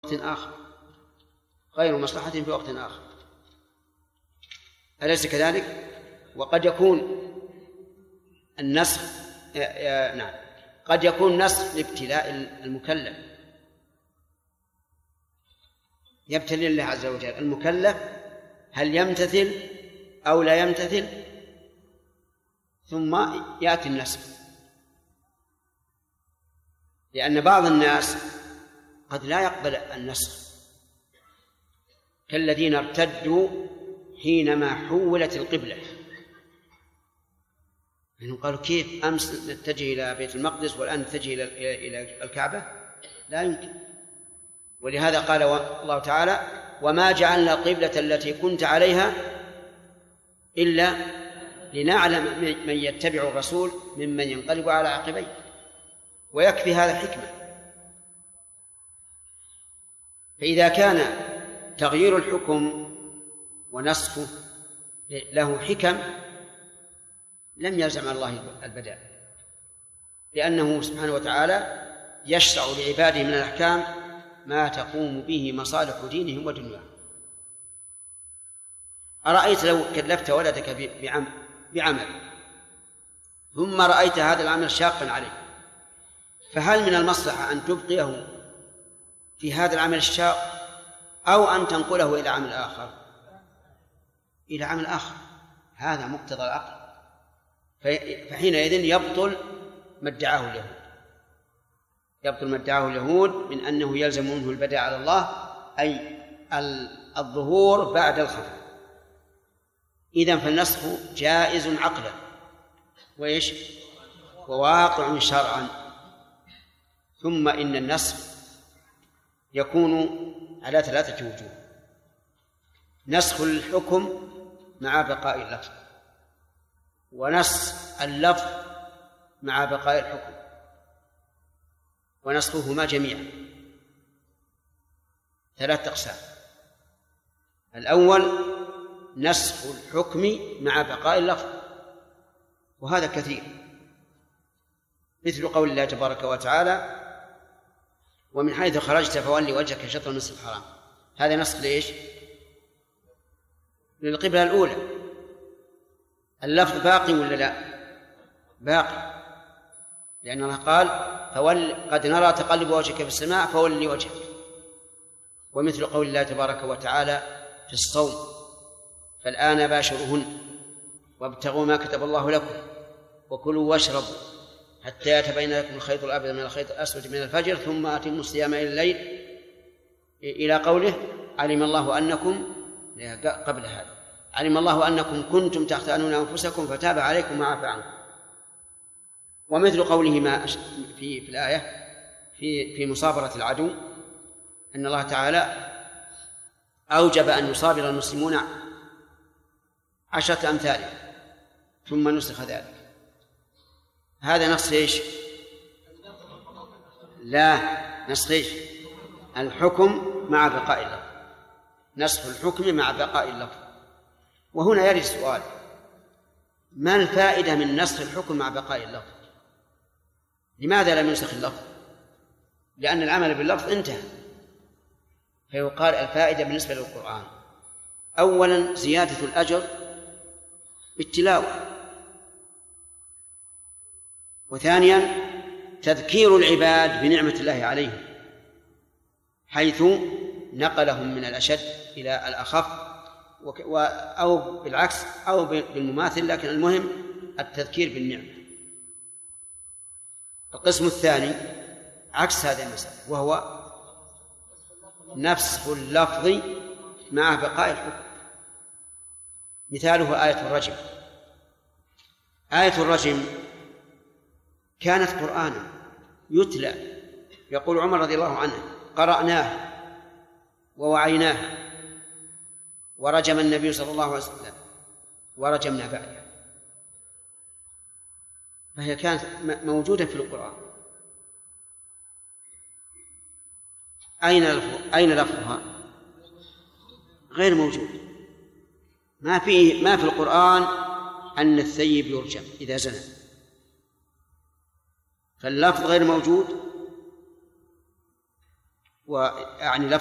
آخر، غير مصلحة في وقت آخر، أليس كذلك؟ وقد يكون النسخ نعم، قد يكون نسخ لابتلاء المكلف، يبتلي الله عز وجل المكلف هل يمتثل أو لا يمتثل، ثم يأتي النسخ، لأن بعض الناس قد لا يقبل النسخ، كالذين ارتدوا حينما حولت القبلة، يعني قالوا كيف أمس نتجه إلى بيت المقدس والآن نتجه إلى الكعبة؟ لا يمكن. ولهذا قال الله تعالى: وما جعلنا القبلة التي كنت عليها إلا لنعلم من يتبع الرسول ممن ينقلب على عقبيه. ويكفي هذا حكمة. فإذا كان تغيير الحكم ونسخه له حكم لم يلزم الله البداء، لأنه سبحانه وتعالى يشرع لعباده من الأحكام ما تقوم به مصالح دينهم ودنياهم. أرأيت لو كلفت ولدك بعمل ثم رأيت هذا العمل شاقا عليه، فهل من المصلحة أن تبقيه في هذا العمل الشاق أو أن تنقله إلى عمل آخر؟ إلى عمل آخر، هذا مقتضى العقل. فحينئذ يبطل ما ادعاه اليهود، يبطل ما ادعاه اليهود من أنه يلزم منه البداء على الله، أي الظهور بعد الخفاء. إذن فالنسخ جائز عقلا وإيش وواقع شرعا. ثم إن النسخ يكون على 3 وجوه: نسخ الحكم مع بقاء اللفظ، ونسخ اللفظ مع بقاء الحكم، ونسخهما جميعا 3 أقسام. الأول نسخ الحكم مع بقاء اللفظ، وهذا كثير، مثل قول الله تبارك وتعالى: ومن حيث خرجت فولي وجهك شطر المسجد الحرام. هذا نسخ ليش؟ للقبلة الأولى. اللفظ باقي ولا لا؟ باقي، لأن الله قال: قد نرى تقلب وجهك في السماء فولي وجهك. ومثل قول الله تبارك وتعالى في الصوم: فالآن باشرهن وابتغوا ما كتب الله لكم وكلوا واشربوا حتى يتبين لكم الخيط الأبيض من الخيط الأسود من الفجر ثم أتموا الصيام إلى الليل، إلى قوله: علم الله أنكم، قبل هذا: علم الله أنكم كنتم تختانون أنفسكم فتاب عليكم وعفى عنكم. ومثل قوله ما في الآية في مصابرة العدو، أن الله تعالى أوجب أن يصابر المسلمون 10 أمثاله ثم نسخ ذلك. هذا نسخ إيش؟ لا، نسخ إيش؟ الحكم مع بقاء اللفظ، نسخ الحكم مع بقاء اللفظ. وهنا يرد السؤال: ما الفائدة من نسخ الحكم مع بقاء اللفظ؟ لماذا لم ينسخ اللفظ؟ لأن العمل باللفظ انتهى. فيقال الفائدة بالنسبة للقرآن: أولا زيادة الأجر بالتلاوة، وثانيا تذكير العباد بنعمة الله عليهم حيث نقلهم من الأشد إلى الأخف، أو بالعكس أو بالمماثل، لكن المهم التذكير بالنعمة. القسم الثاني عكس هذه المسألة، وهو نسخ اللفظ مع بقاء الحكم. مثاله آية الرجم. آية الرجم كانت قرآنا يتلى، يقول عمر رضي الله عنه: قرأناه ووعيناه ورجم النبي صلى الله عليه وسلم ورجمنا بعده. فهي كانت موجودة في القرآن. أين لفظها؟ غير موجود. ما في القرآن أن الثيب يرجم إذا زنى، فاللفظ غير موجود ويعني